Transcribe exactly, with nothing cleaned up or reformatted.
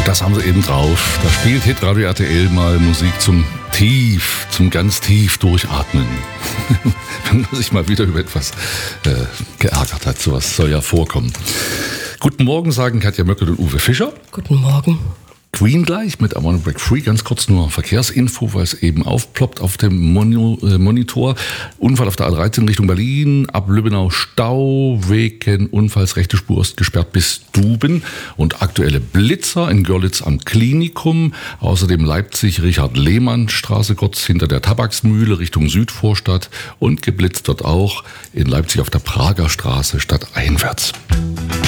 Das haben sie eben drauf. Da spielt Hitradio R T L mal Musik zum tief, zum ganz tief durchatmen. Wenn man sich mal wieder über etwas äh, geärgert hat. Sowas soll ja vorkommen. Guten Morgen, sagen Katja Möckel und Uwe Fischer. Guten Morgen. Queen gleich mit I Wanna Break Free. Ganz kurz nur Verkehrsinfo, weil es eben aufploppt auf dem Monitor. Unfall auf der A dreizehn Richtung Berlin. Ab Lübbenau Stau. Wegen Unfalls rechte Spur ist gesperrt bis Duben. Und aktuelle Blitzer in Görlitz am Klinikum. Außerdem Leipzig Richard-Lehmann-Straße kurz hinter der Tabaksmühle Richtung Südvorstadt. Und geblitzt dort auch in Leipzig auf der Prager Straße stadteinwärts.